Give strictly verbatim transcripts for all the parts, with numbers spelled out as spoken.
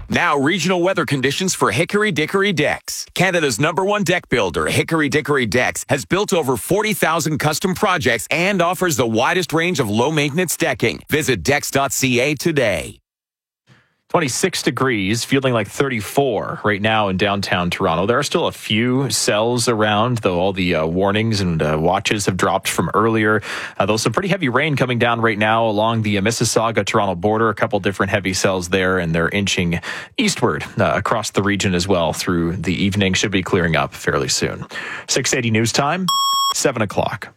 Now, regional weather conditions for Hickory Dickory Decks. Canada's number one deck builder, Hickory Dickory Decks, has built over forty thousand custom projects and offers the widest range of low-maintenance decking. Visit decks dot c a today. twenty-six degrees, feeling like thirty-four right now in downtown Toronto. There are still a few cells around, though all the uh, warnings and uh, watches have dropped from earlier. Uh, though some pretty heavy rain coming down right now along the uh, Mississauga-Toronto border. A couple different heavy cells there, and they're inching eastward uh, across the region as well through the evening. Should be clearing up fairly soon. six eighty news time, seven o'clock.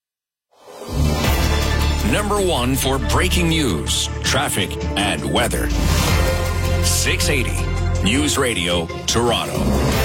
Number one for breaking news, traffic, and weather. six eighty News Radio, Toronto.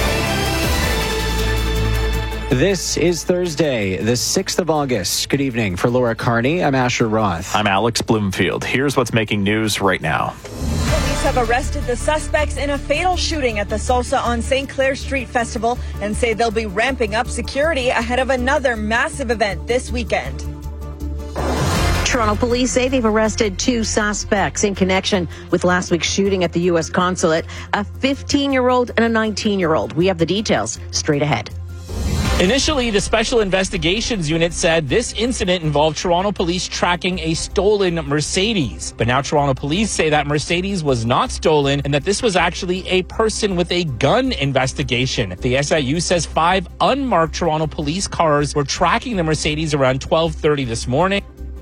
This is Thursday, the sixth of August. Good evening. For Laura Carney, I'm Asher Roth. I'm Alex Bloomfield. Here's what's making news right now. Police have arrested the suspects in a fatal shooting at the Salsa on Saint Clair Street Festival and say they'll be ramping up security ahead of another massive event this weekend. Toronto police say they've arrested two suspects in connection with last week's shooting at the U S consulate, a fifteen-year-old and a nineteen-year-old. We have the details straight ahead. Initially, the Special Investigations Unit said this incident involved Toronto police tracking a stolen Mercedes. But now Toronto police say that Mercedes was not stolen and that this was actually a person with a gun investigation. The S I U says five unmarked Toronto police cars were tracking the Mercedes around twelve thirty this morning.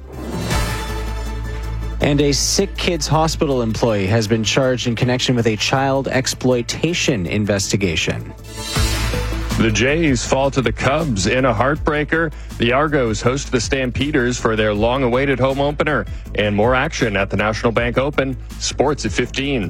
And a Sick Kids Hospital employee has been charged in connection with a child exploitation investigation. The Jays fall to the Cubs in a heartbreaker. The Argos host the Stampeders for their long-awaited home opener. And more action at the National Bank Open. Sports at fifteen.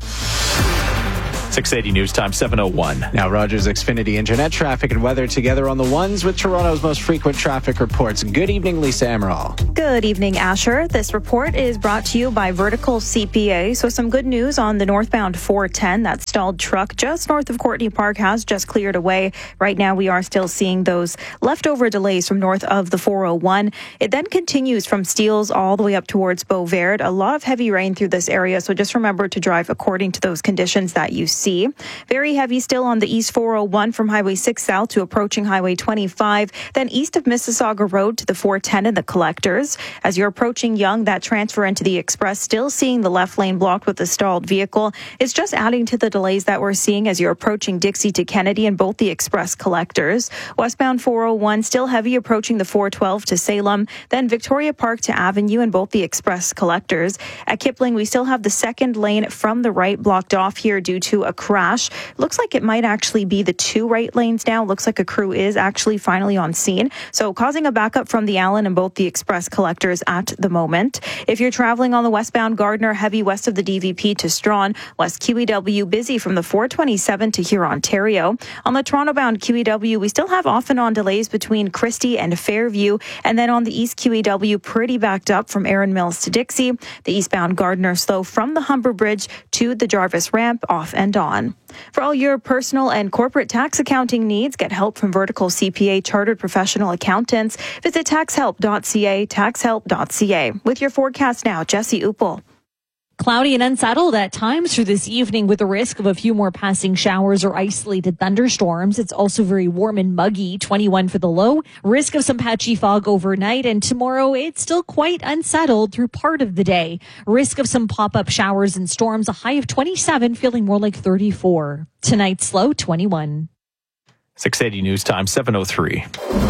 six eighty news time, seven oh one. Now Rogers Xfinity Internet traffic and weather together on the ones with Toronto's most frequent traffic reports. Good evening, Lisa Amaral. Good evening, Asher. This report is brought to you by Vertical C P A. So some good news on the northbound four ten. That stalled truck just north of Courtney Park has just cleared away. Right now we are still seeing those leftover delays from north of the four oh one. It then continues from Steeles all the way up towards Beauvert. A lot of heavy rain through this area, so just remember to drive according to those conditions that you see. Very heavy still on the East four oh one from Highway six South to approaching Highway twenty-five. Then east of Mississauga Road to the four ten and the Collectors. As you're approaching Yonge, that transfer into the Express, still seeing the left lane blocked with a stalled vehicle. It's just adding to the delays that we're seeing as you're approaching Dixie to Kennedy and both the Express Collectors. Westbound four oh one still heavy approaching the four twelve to Salem. Then Victoria Park to Avenue and both the Express Collectors. At Kipling, we still have the second lane from the right blocked off here due to a crash. Looks like it might actually be the two right lanes now. Looks like a crew is actually finally on scene. So causing a backup from the Allen and both the Express Collectors at the moment. If you're traveling on the westbound Gardner, heavy west of the D V P to Strawn. West Q E W busy from the four twenty-seven to Huron, Ontario. On the Toronto-bound Q E W, we still have off and on delays between Christie and Fairview. And then on the East Q E W, pretty backed up from Erin Mills to Dixie. The eastbound Gardner slow from the Humber Bridge to the Jarvis Ramp, off and on. For all your personal and corporate tax accounting needs, get help from Vertical C P A Chartered Professional Accountants. Visit tax help dot c a, tax help dot c a. With your forecast now, Jesse Upel. Cloudy and unsettled at times through this evening with the risk of a few more passing showers or isolated thunderstorms. It's also very warm and muggy, twenty-one for the low. Risk of some patchy fog overnight, and tomorrow it's still quite unsettled through part of the day. Risk of some pop-up showers and storms, a high of twenty-seven, feeling more like thirty-four. Tonight's low, twenty-one. six eighty news time, seven oh three.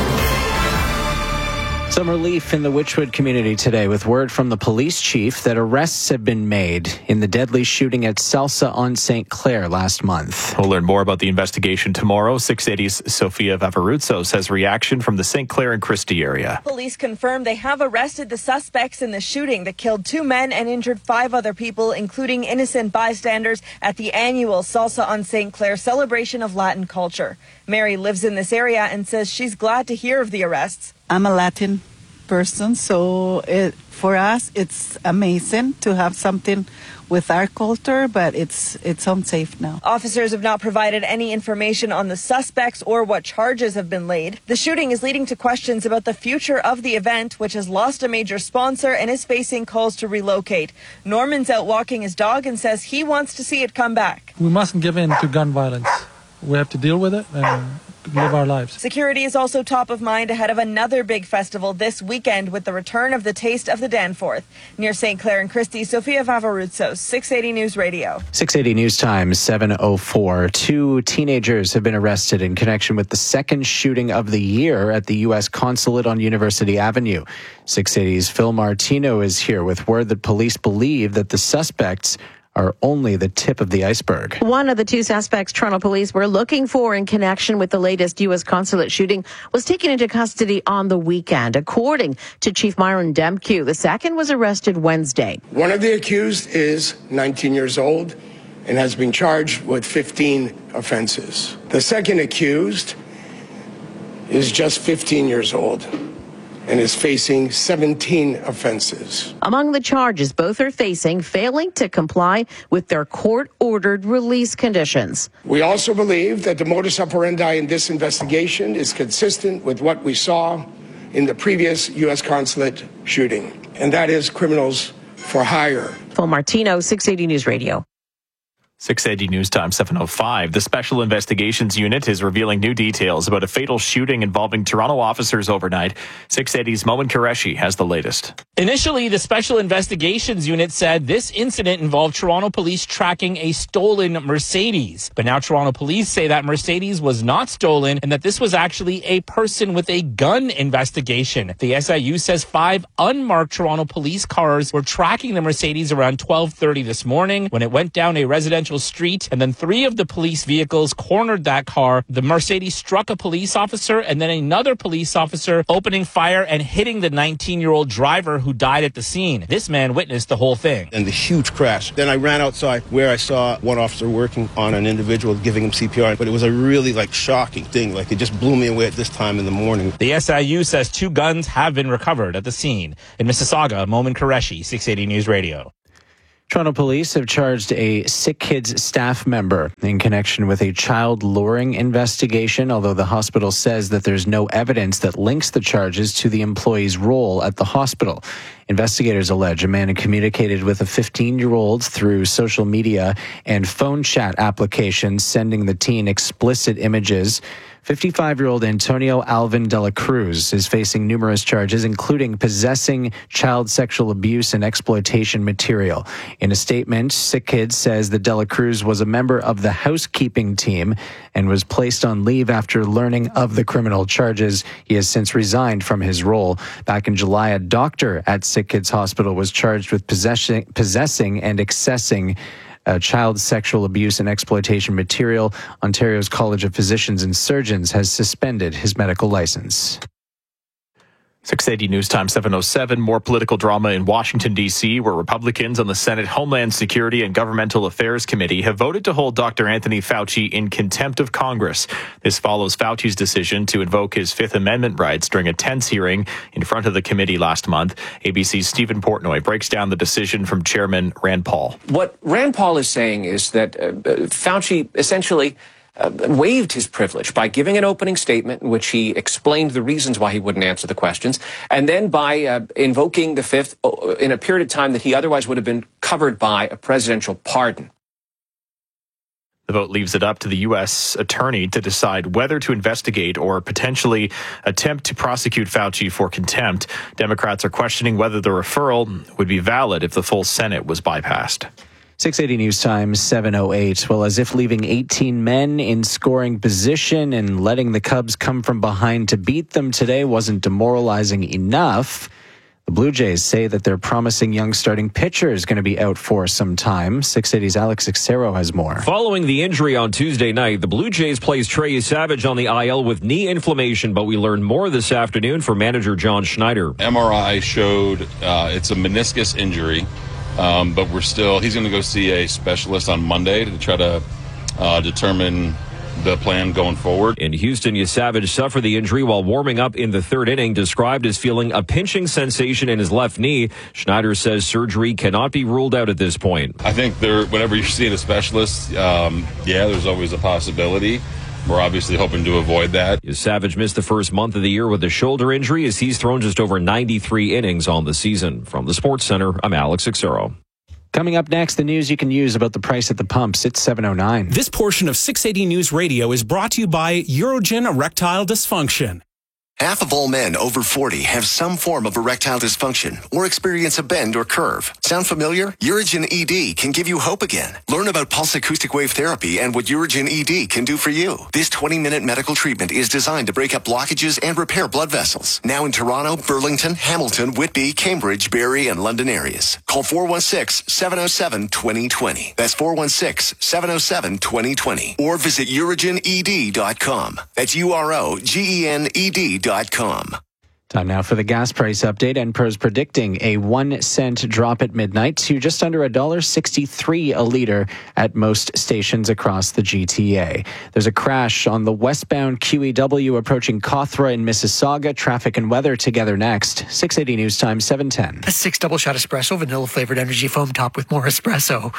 Some relief in the Witchwood community today with word from the police chief that arrests have been made in the deadly shooting at Salsa on Saint Clair last month. We'll learn more about the investigation tomorrow. six eighty's Sophia Vavaruzzo says reaction from the Saint Clair and Christie area. Police confirm they have arrested the suspects in the shooting that killed two men and injured five other people, including innocent bystanders, at the annual Salsa on Saint Clair celebration of Latin culture. Mary lives in this area and says she's glad to hear of the arrests. I'm a Latin person, so it, for us, it's amazing to have something with our culture, but it's it's unsafe now. Officers have not provided any information on the suspects or what charges have been laid. The shooting is leading to questions about the future of the event, which has lost a major sponsor and is facing calls to relocate. Norman's out walking his dog and says he wants to see it come back. We mustn't give in to gun violence. We have to deal with it and live our lives. Security is also top of mind ahead of another big festival this weekend with the return of the Taste of the Danforth. Near Saint Clair and Christie, Sofia Vavaruzzo, six eighty News Radio. six eighty News Time, seven oh four. Two teenagers have been arrested in connection with the second shooting of the year at the U S consulate on University Avenue. six eighty's Phil Martino is here with word that police believe that the suspects are only the tip of the iceberg. One of the two suspects Toronto police were looking for in connection with the latest U S consulate shooting was taken into custody on the weekend. According to Chief Myron Demkew, the second was arrested Wednesday. One of the accused is nineteen years old and has been charged with fifteen offenses. The second accused is just fifteen years old and is facing seventeen offenses. Among the charges, both are facing failing to comply with their court-ordered release conditions. We also believe that the modus operandi in this investigation is consistent with what we saw in the previous U S consulate shooting, and that is criminals for hire. Phil Martino, six eighty News Radio. six eighty News Time, seven oh five. The Special Investigations Unit is revealing new details about a fatal shooting involving Toronto officers overnight. six eighty's Momin Qureshi has the latest. Initially, the Special Investigations Unit said this incident involved Toronto police tracking a stolen Mercedes. But now Toronto police say that Mercedes was not stolen and that this was actually a person with a gun investigation. The S I U says five unmarked Toronto police cars were tracking the Mercedes around twelve thirty this morning when it went down a residential street, and then three of the police vehicles cornered that car. The Mercedes struck a police officer and then another police officer, opening fire and hitting the nineteen-year-old driver who died at the scene. This man witnessed the whole thing. And the huge crash. Then I ran outside where I saw one officer working on an individual, giving him C P R. But it was a really like shocking thing. Like it just blew me away at this time in the morning. The S I U says two guns have been recovered at the scene. In Mississauga, Momin Qureshi, six eighty News Radio. Toronto police have charged a Sick Kids staff member in connection with a child luring investigation, although the hospital says that there's no evidence that links the charges to the employee's role at the hospital. Investigators allege a man had communicated with a fifteen-year-old through social media and phone chat applications, sending the teen explicit images. fifty-five-year-old Antonio Alvin de la Cruz is facing numerous charges, including possessing child sexual abuse and exploitation material. In a statement, Sick Kids says that de la Cruz was a member of the housekeeping team and was placed on leave after learning of the criminal charges. He has since resigned from his role. Back in July, a doctor at Sick Kids Hospital was charged with possessing, possessing and accessing Uh, child sexual abuse and exploitation material. Ontario's College of Physicians and Surgeons has suspended his medical license. six eighty News Time, seven oh seven. More political drama in Washington, D C, where Republicans on the Senate Homeland Security and Governmental Affairs Committee have voted to hold Doctor Anthony Fauci in contempt of Congress. This follows Fauci's decision to invoke his Fifth Amendment rights during a tense hearing in front of the committee last month. A B C's Stephen Portnoy breaks down the decision from Chairman Rand Paul. What Rand Paul is saying is that uh, Fauci essentially Uh, waived his privilege by giving an opening statement in which he explained the reasons why he wouldn't answer the questions, and then by uh, invoking the Fifth uh, in a period of time that he otherwise would have been covered by a presidential pardon. The vote leaves it up to the U S attorney to decide whether to investigate or potentially attempt to prosecute Fauci for contempt. Democrats are questioning whether the referral would be valid if the full Senate was bypassed. six eighty News Time, seven oh eight. Well, as if leaving eighteen men in scoring position and letting the Cubs come from behind to beat them today wasn't demoralizing enough, the Blue Jays say that their promising young starting pitcher is going to be out for some time. six eighty's Alex Xero has more. Following the injury on Tuesday night, the Blue Jays placed Trey Savage on the I L with knee inflammation, but we learned more this afternoon from manager John Schneider. M R I showed uh, it's a meniscus injury. Um, but we're still, he's going to go see a specialist on Monday to try to uh, determine the plan going forward. In Houston, Yesavage suffered the injury while warming up in the third inning, described as feeling a pinching sensation in his left knee. Schneider says surgery cannot be ruled out at this point. I think there, whenever you're seeing a specialist, um, yeah, there's always a possibility. We're obviously hoping to avoid that. Yesavage missed the first month of the year with a shoulder injury as he's thrown just over ninety-three innings on the season. From the Sports Center, I'm Alex Xero. Coming up next, the news you can use about the price at the pumps. It's seven oh nine. This portion of six eighty News Radio is brought to you by Urogen Erectile Dysfunction. Half of all men over forty have some form of erectile dysfunction or experience a bend or curve. Sound familiar? Urogen E D can give you hope again. Learn about pulse acoustic wave therapy and what Urogen E D can do for you. This twenty-minute medical treatment is designed to break up blockages and repair blood vessels. Now in Toronto, Burlington, Hamilton, Whitby, Cambridge, Barrie, and London areas. Call four one six, seven oh seven, two oh two oh. That's four one six, seven oh seven, two oh two oh. Or visit urogen e d dot com. That's U R O G E N E D dot com. Time now for the gas price update. Enpro's predicting a one cent drop at midnight to just under one dollar sixty-three a litre at most stations across the G T A. There's a crash on the westbound Q E W approaching Cawthra in Mississauga. Traffic and weather together next. six eighty News Time, seven ten. A six double shot espresso, vanilla flavored energy foam top with more espresso.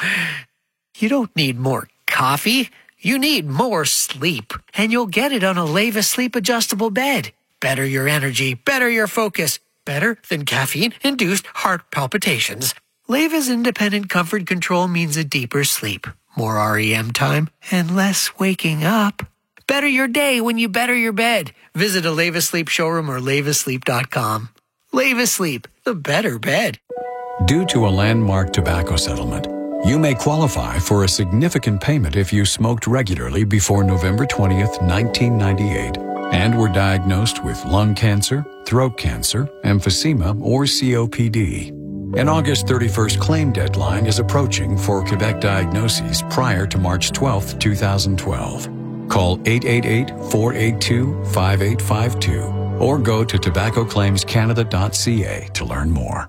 You don't need more coffee. You need more sleep. And you'll get it on a Leva Sleep Adjustable Bed. Better your energy, better your focus, better than caffeine-induced heart palpitations. Leva's independent comfort control means a deeper sleep, more R E M time, and less waking up. Better your day when you better your bed. Visit a Leva Sleep showroom or leva sleep dot com. Leva Sleep, the better bed. Due to a landmark tobacco settlement, you may qualify for a significant payment if you smoked regularly before November twentieth, nineteen ninety-eight. And were diagnosed with lung cancer, throat cancer, emphysema, or C O P D. An August thirty-first claim deadline is approaching for Quebec diagnoses prior to March twelfth, twenty twelve. Call eight eight eight, four eight two, five eight five two or go to tobacco claims canada dot c a to learn more.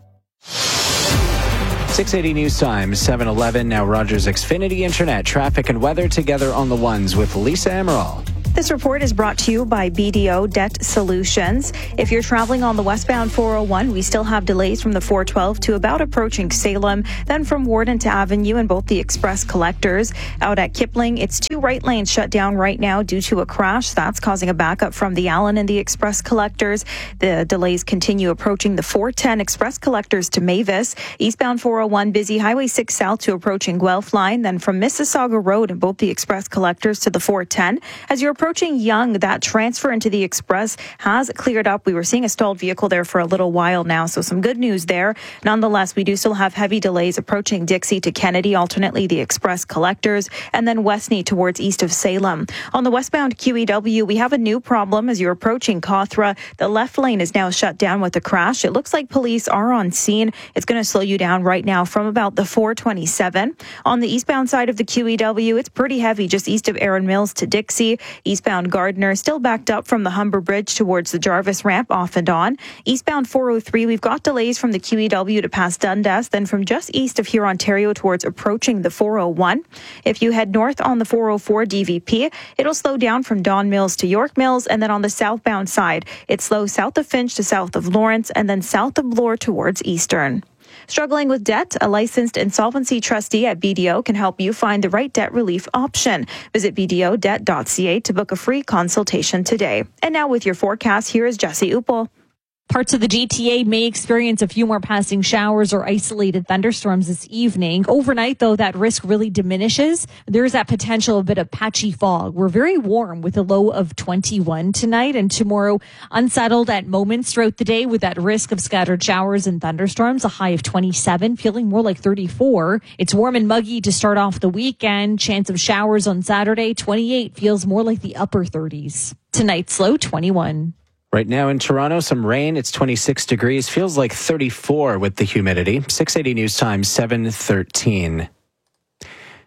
six eighty News Time, seven eleven. Now Rogers Xfinity Internet. Traffic and weather together on the ones with Lisa Amaral. This report is brought to you by B D O Debt Solutions. If you're traveling on the westbound four oh one, we still have delays from the four twelve to about approaching Salem, then from Warden to Avenue and both the express collectors. Out at Kipling, it's two right lanes shut down right now due to a crash. That's causing a backup from the Allen and the express collectors. The delays continue approaching the four ten express collectors to Mavis. Eastbound four oh one, busy Highway six South to approaching Guelph Line, then from Mississauga Road and both the express collectors to the four ten. As you're approaching Yonge, that transfer into the express has cleared up. We were seeing a stalled vehicle there for a little while now, so some good news there. Nonetheless, we do still have heavy delays approaching Dixie to Kennedy, alternately the express collectors, and then Westney towards east of Salem. On the westbound Q E W, we have a new problem as you're approaching Cawthra. The left lane is now shut down with a crash. It looks like police are on scene. It's going to slow you down right now from about the four twenty-seven. On the eastbound side of the Q E W, it's pretty heavy just east of Erin Mills to Dixie. Eastbound Gardner still backed up from the Humber Bridge towards the Jarvis ramp off and on. Eastbound four oh three, we've got delays from the Q E W to past Dundas, then from just east of here, Ontario, towards approaching the four oh one. If you head north on the four oh four D V P, it'll slow down from Don Mills to York Mills, and then on the southbound side, it's slow south of Finch to south of Lawrence, and then south of Bloor towards Eastern. Struggling with debt? A licensed insolvency trustee at B D O can help you find the right debt relief option. Visit b d o debt dot c a to book a free consultation today. And now with your forecast, here is Jesse Uppel. Parts of the G T A may experience a few more passing showers or isolated thunderstorms this evening. Overnight, though, that risk really diminishes. There's that potential of a bit of patchy fog. We're very warm with a low of twenty-one tonight, and tomorrow unsettled at moments throughout the day with that risk of scattered showers and thunderstorms, a high of twenty-seven, feeling more like thirty-four. It's warm and muggy to start off the weekend. Chance of showers on Saturday, twenty-eight, feels more like the upper thirties. Tonight's low, twenty-one. Right now in Toronto, some rain. It's twenty-six degrees. Feels like thirty-four with the humidity. six eighty News Time, seven thirteen.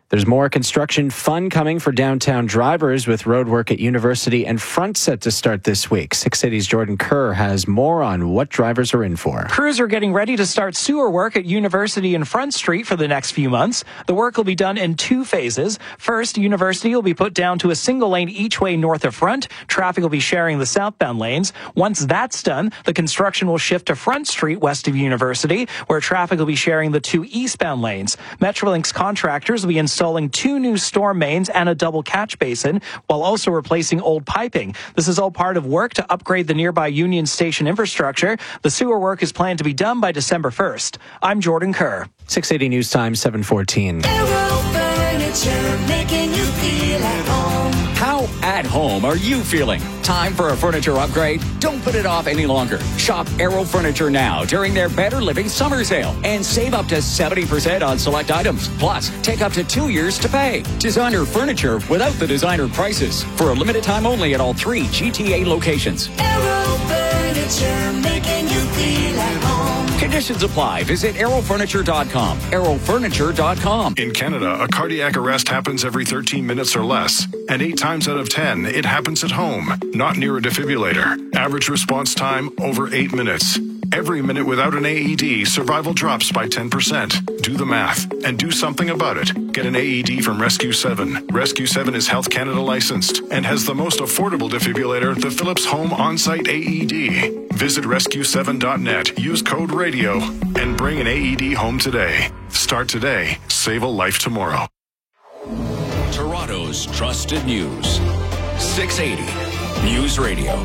There's more construction fun coming for downtown drivers with roadwork at University and Front set to start this week. six City's Jordan Kerr has more on what drivers are in for. Crews are getting ready to start sewer work at University and Front Street for the next few months. The work will be done in two phases. First, University will be put down to a single lane each way north of Front. Traffic will be sharing the southbound lanes. Once that's done, the construction will shift to Front Street west of University, where traffic will be sharing the two eastbound lanes. Metrolinx contractors will be installing two new storm mains and a double catch basin, while also replacing old piping. This is all part of work to upgrade the nearby Union Station infrastructure. The sewer work is planned to be done by December first. I'm Jordan Kerr. six eighty News Time, seven fourteen. Making you feel at home. How at home are you feeling? Time for a furniture upgrade? Don't put it off any longer. Shop Aero Furniture now during their Better Living Summer Sale and save up to seventy percent on select items. Plus, take up to two years to pay. Designer furniture without the designer prices. For a limited time only at all three G T A locations. Aero Furniture, making you feel at home. Conditions apply. Visit aero furniture dot com. aero furniture dot com. In Canada, a cardiac arrest happens every thirteen minutes or less. And eight times out of ten, it happens at home, not near a defibrillator. Average response time, over eight minutes. Every minute without an A E D, survival drops by ten percent. Do the math and do something about it. Get an A E D from Rescue seven. Rescue seven is Health Canada licensed and has the most affordable defibrillator, the Philips Home On-Site A E D. Visit rescue seven dot net, use code RADIO, and bring an A E D home today. Start today. Save a life tomorrow. Toronto's trusted news. six eighty News Radio.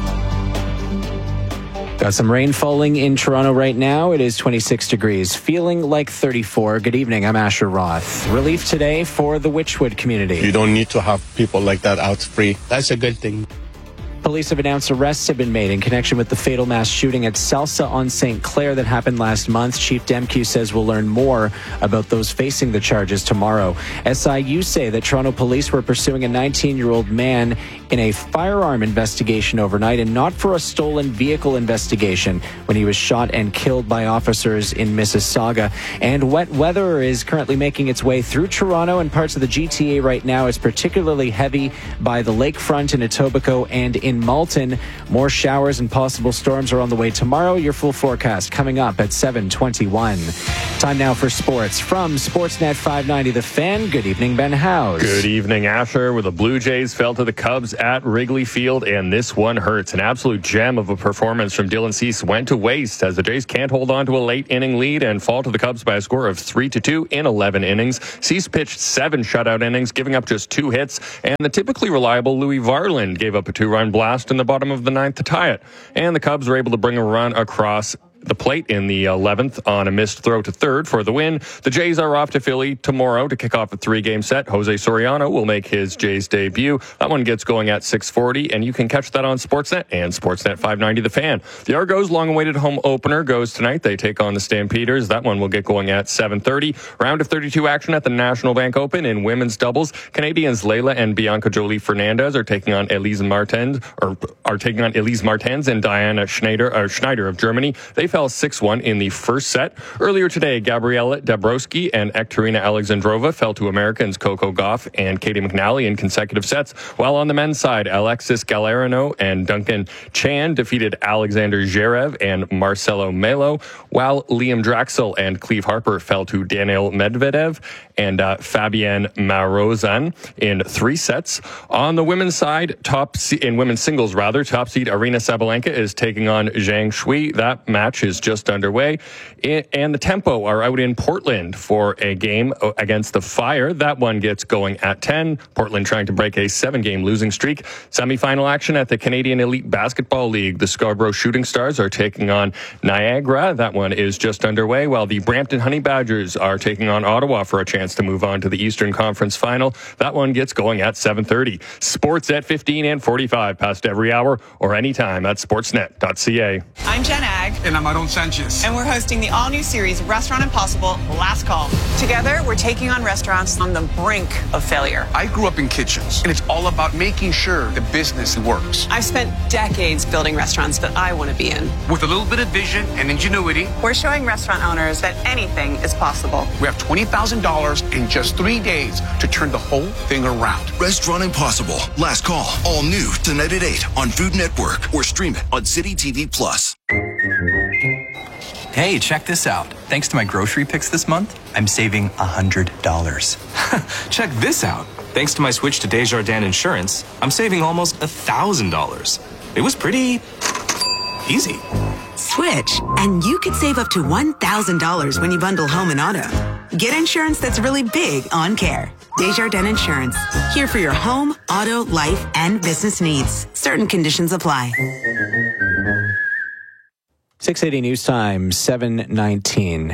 Got some rain falling in Toronto right now. It is twenty-six degrees, feeling like thirty-four. Good evening, I'm Asher Roth. Relief today for the Witchwood community. You don't need to have people like that out free. That's a good thing. Police have announced arrests have been made in connection with the fatal mass shooting at Salsa on Saint Clair that happened last month. Chief Demke says we'll learn more about those facing the charges tomorrow. S I U say that Toronto police were pursuing a nineteen-year-old man in a firearm investigation overnight and not for a stolen vehicle investigation when he was shot and killed by officers in Mississauga. And wet weather is currently making its way through Toronto and parts of the G T A right now. It's particularly heavy by the lakefront in Etobicoke and in Malton. More showers and possible storms are on the way tomorrow. Your full forecast coming up at seven twenty-one. Time now for sports from Sportsnet five ninety The Fan. Good evening, Ben Howes. Good evening, Asher. Where the Blue Jays fell to the Cubs at Wrigley Field, and this one hurts. An absolute gem of a performance from Dylan Cease went to waste as the Jays can't hold on to a late inning lead and fall to the Cubs by a score of three to two in eleven innings. Cease pitched seven shutout innings, giving up just two hits, and the typically reliable Louis Varland gave up a two-run blast in the bottom of the ninth to tie it. And the Cubs were able to bring a run across the plate in the eleventh on a missed throw to third for the win. The Jays are off to Philly tomorrow to kick off a three-game set. Jose Soriano will make his Jays debut. That one gets going at six forty, and you can catch that on Sportsnet and Sportsnet five ninety The Fan. The Argos' long-awaited home opener goes tonight. They take on the Stampeders. That one will get going at seven thirty. Round of thirty-two action at the National Bank Open in women's doubles. Canadians Layla and Bianca Jolie Fernandez are taking on Elise Martens, or are taking on Elise Martens and Diana Schneider, or Schneider of Germany. They fell six one in the first set. Earlier today, Gabriela Dabrowski and Ekterina Alexandrova fell to Americans Coco Gauff and Katie McNally in consecutive sets, while on the men's side, Alexis Galarino and Duncan Chan defeated Alexander Zverev and Marcelo Melo, while Liam Draxel and Cleve Harper fell to Daniil Medvedev and uh, Fabienne Marozan in three sets. On the women's side, top se- in women's singles rather, top seed Arina Sabalenka is taking on Zhang Shui. That match is just underway. It, and the Tempo are out in Portland for a game against the Fire. That one gets going at ten. Portland trying to break a seven-game losing streak. Semi-final action at the Canadian Elite Basketball League. The Scarborough Shooting Stars are taking on Niagara. That one is just underway, while the Brampton Honey Badgers are taking on Ottawa for a chance to move on to the Eastern Conference Final. That one gets going at seven thirty. Sports at fifteen and forty-five past every hour or anytime at sportsnet dot c a. I'm Jen Ash. Mag. And I'm Aaron Sanchez. And we're hosting the all-new series, Restaurant Impossible, Last Call. Together, we're taking on restaurants on the brink of failure. I grew up in kitchens, and it's all about making sure the business works. I've spent decades building restaurants that I want to be in. With a little bit of vision and ingenuity, we're showing restaurant owners that anything is possible. We have twenty thousand dollars in just three days to turn the whole thing around. Restaurant Impossible, Last Call, all new tonight at eight on Food Network or stream it on City T V Plus. Hey, check this out. Thanks to my grocery picks this month, I'm saving one hundred dollars. Check this out. Thanks to my switch to Desjardins Insurance, I'm saving almost one thousand dollars. It was pretty easy. Switch, and you could save up to one thousand dollars when you bundle home and auto. Get insurance that's really big on care. Desjardins Insurance. Here for your home, auto, life, and business needs. Certain conditions apply. six eighty News Time, seven nineteen.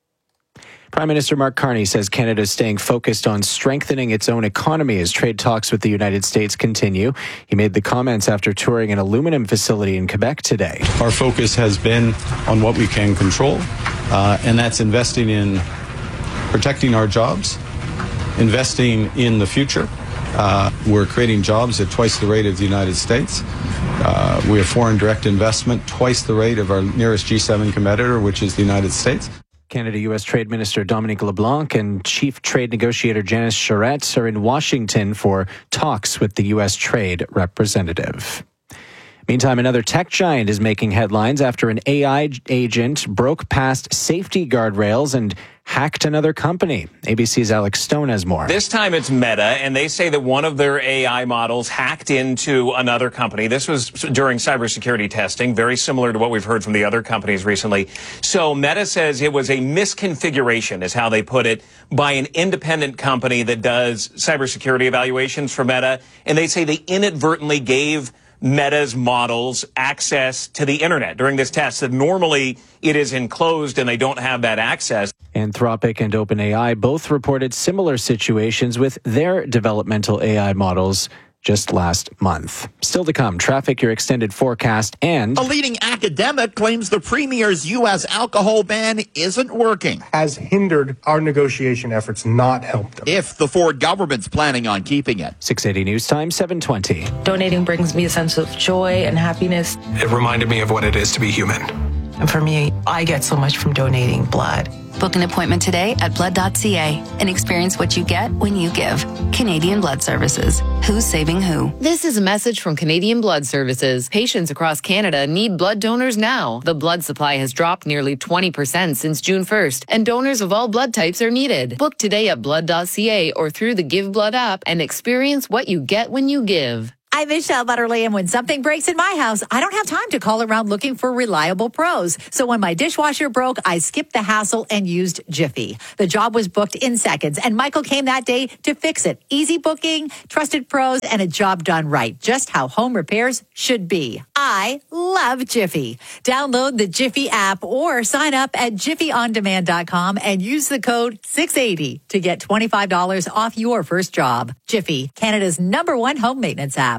Prime Minister Mark Carney says Canada is staying focused on strengthening its own economy as trade talks with the United States continue. He made the comments after touring an aluminum facility in Quebec today. Our focus has been on what we can control, uh, and that's investing in protecting our jobs, investing in the future. Uh, we're creating jobs at twice the rate of the United States. Uh, we have foreign direct investment twice the rate of our nearest G seven competitor, which is the United States. Canada-U S Trade Minister Dominic LeBlanc and Chief Trade Negotiator Janice Charette are in Washington for talks with the U S trade representative. Meantime, another tech giant is making headlines after an A I agent broke past safety guardrails and hacked another company. A B C's Alex Stone has more. This time it's Meta, and they say that one of their A I models hacked into another company. This was during cybersecurity testing, very similar to what we've heard from the other companies recently. So Meta says it was a misconfiguration, is how they put it, by an independent company that does cybersecurity evaluations for Meta. And they say they inadvertently gave Meta's models access to the internet during this test, that normally it is enclosed and they don't have that access. Anthropic and OpenAI both reported similar situations with their developmental A I models just last month. Still to come, traffic, your extended forecast, and a leading academic claims the premier's U S alcohol ban isn't working. Has hindered our negotiation efforts, not helped them. If the Ford government's planning on keeping it. six eighty News Time, seven twenty. Donating brings me a sense of joy and happiness. It reminded me of what it is to be human. And for me, I get so much from donating blood. Book an appointment today at blood dot c a and experience what you get when you give. Canadian Blood Services. Who's saving who? This is a message from Canadian Blood Services. Patients across Canada need blood donors now. The blood supply has dropped nearly twenty percent since June first, and donors of all blood types are needed. Book today at blood dot c a or through the Give Blood app and experience what you get when you give. I'm Michelle Butterly, and when something breaks in my house, I don't have time to call around looking for reliable pros. So when my dishwasher broke, I skipped the hassle and used Jiffy. The job was booked in seconds, and Michael came that day to fix it. Easy booking, trusted pros, and a job done right. Just how home repairs should be. I love Jiffy. Download the Jiffy app or sign up at jiffy on demand dot com and use the code six eighty to get twenty-five dollars off your first job. Jiffy, Canada's number one home maintenance app.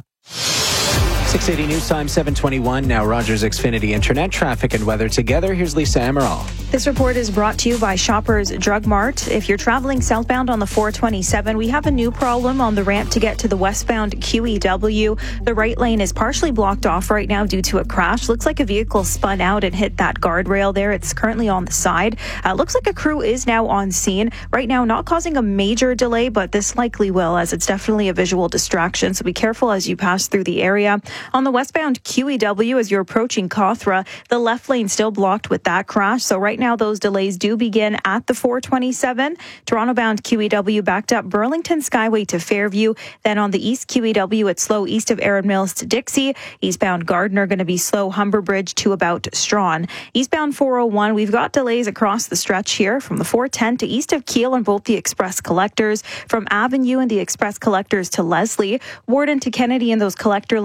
six eighty News Time, seven twenty-one. Now Rogers Xfinity Internet traffic and weather together. Here's Lisa Amaral. This report is brought to you by Shoppers Drug Mart. If you're traveling southbound on the four twenty-seven, we have a new problem on the ramp to get to the westbound Q E W. The right lane is partially blocked off right now due to a crash. Looks like a vehicle spun out and hit that guardrail there. It's currently on the side. Uh, looks like a crew is now on scene. Right now, not causing a major delay, but this likely will, as it's definitely a visual distraction. So be careful as you pass through the area. On the westbound Q E W, as you're approaching Cawthra, the left lane still blocked with that crash. So right now, those delays do begin at the four twenty-seven. Toronto-bound Q E W backed up Burlington Skyway to Fairview. Then on the east Q E W, it's slow east of Erin Mills to Dixie. Eastbound Gardner going to be slow Humber Bridge to about Strawn. Eastbound four oh one, we've got delays across the stretch here from the four ten to east of Kiel on both the express collectors. From Avenue and the express collectors to Leslie. Warden to Kennedy in those collector lanes, and then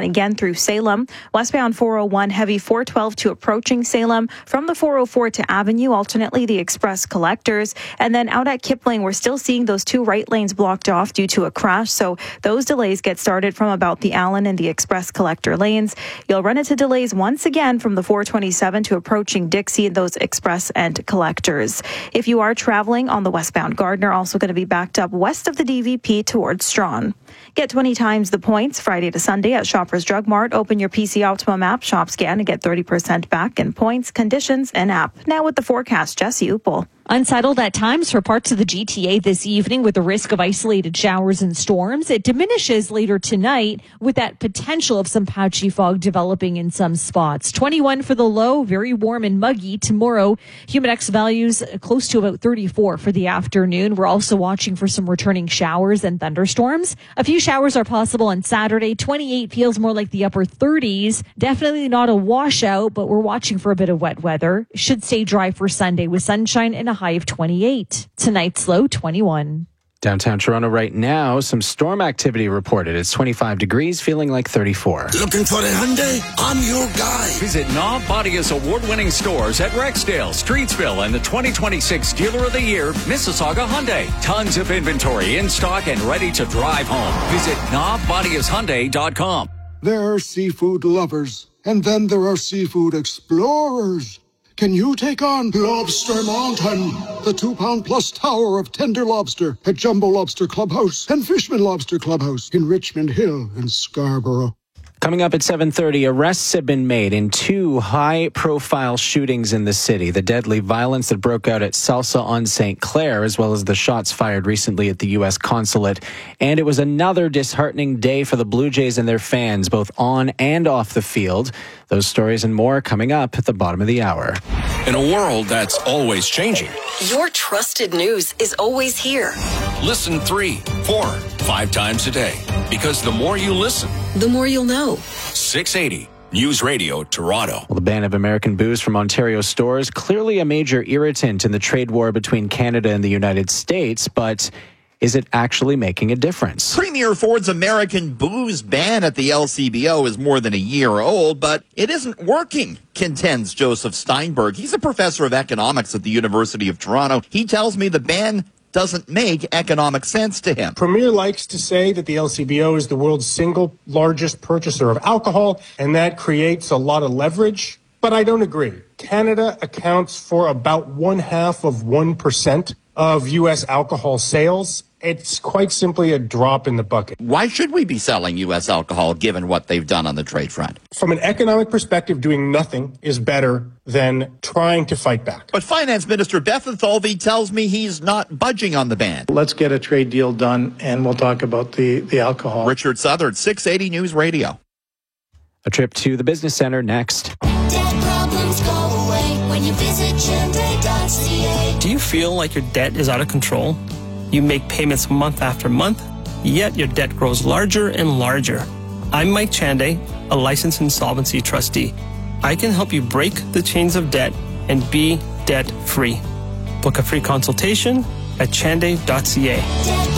again through Salem. Westbound four oh one heavy four twelve to approaching Salem. From the four oh four to Avenue, alternately the express collectors. And then out at Kipling, we're still seeing those two right lanes blocked off due to a crash. So those delays get started from about the Allen and the express collector lanes. You'll run into delays once again from the four twenty-seven to approaching Dixie, those express and collectors. If you are traveling on the westbound Gardner, also going to be backed up west of the D V P towards Strawn. Get twenty times the points Friday to Sunday at Shoppers Drug Mart. Open your P C Optimum app, shop scan, and get thirty percent back in points, conditions, and app. Now with the forecast, Jesse Upel. Unsettled at times for parts of the G T A this evening with the risk of isolated showers and storms. It diminishes later tonight with that potential of some patchy fog developing in some spots. twenty-one for the low, very warm and muggy tomorrow. Humidex values close to about thirty-four for the afternoon. We're also watching for some returning showers and thunderstorms. A few showers are possible on Saturday. twenty-eight feels more like the upper thirties. Definitely not a washout, but we're watching for a bit of wet weather. Should stay dry for Sunday with sunshine and a high of twenty-eight. Tonight's low, twenty-one. Downtown Toronto right now, some storm activity reported. It's twenty-five degrees, feeling like thirty-four. Looking for a Hyundai? I'm your guy. Visit Knob Bodia's award-winning stores at Rexdale, Streetsville, and the twenty twenty-six Dealer of the Year, Mississauga Hyundai. Tons of inventory in stock and ready to drive home. Visit knob bodias hyundai dot com. There are seafood lovers, and then there are seafood explorers. Can you take on Lobster Mountain, the two-pound plus tower of tender lobster at Jumbo Lobster Clubhouse and Fishman Lobster Clubhouse in Richmond Hill and Scarborough? Coming up at seven thirty, arrests have been made in two high-profile shootings in the city. The deadly violence that broke out at Salsa on Saint Clair, as well as the shots fired recently at the U S consulate. And it was another disheartening day for the Blue Jays and their fans, both on and off the field. Those stories and more coming up at the bottom of the hour. In a world that's always changing, your trusted news is always here. Listen three, four, five times a day. Because the more you listen, the more you'll know. six eighty News Radio Toronto. Well, the ban of American booze from Ontario stores, clearly a major irritant in the trade war between Canada and the United States, but is it actually making a difference? Premier Ford's American booze ban at the L C B O is more than a year old, but it isn't working, contends Joseph Steinberg. He's a professor of economics at the University of Toronto. He tells me the ban doesn't make economic sense to him. Premier likes to say that the L C B O is the world's single largest purchaser of alcohol, and that creates a lot of leverage. But I don't agree. Canada accounts for about one half of one percent of U S alcohol sales. It's quite simply a drop in the bucket. Why should we be selling U S alcohol given what they've done on the trade front? From an economic perspective, doing nothing is better than trying to fight back. But Finance Minister Bethlenfalvy tells me he's not budging on the ban. Let's get a trade deal done, and we'll talk about the, the alcohol. Richard Southern, six eighty News Radio. A trip to the Business Center next. Debt problems go away when you visit Chande dot c a. Do you feel like your debt is out of control? You make payments month after month, yet your debt grows larger and larger. I'm Mike Chande, a licensed insolvency trustee. I can help you break the chains of debt and be debt-free. Book a free consultation at Chande dot c a.